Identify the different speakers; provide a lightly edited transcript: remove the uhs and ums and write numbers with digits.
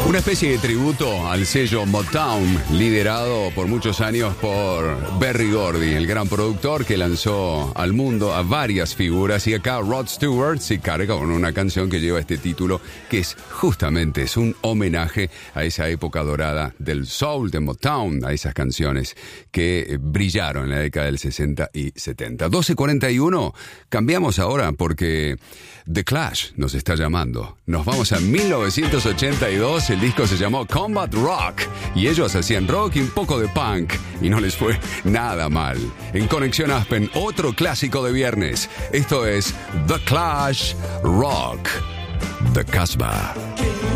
Speaker 1: Una especie de tributo al sello Motown, liderado por muchos años por Berry Gordy, el gran productor que lanzó al mundo a varias figuras. Y acá Rod Stewart se carga con una canción que lleva este título, que es justamente un homenaje a esa época dorada del soul, de Motown, a esas canciones que brillaron en la década del 60 y 70. 12:41, cambiamos ahora porque The Clash nos está llamando. Nos vamos a 1982, el disco se llamó Combat Rock y ellos hacían rock y un poco de punk y no les fue nada mal. En Conexión Aspen, otro clásico de viernes. Esto es The Clash Rock, The Casbah.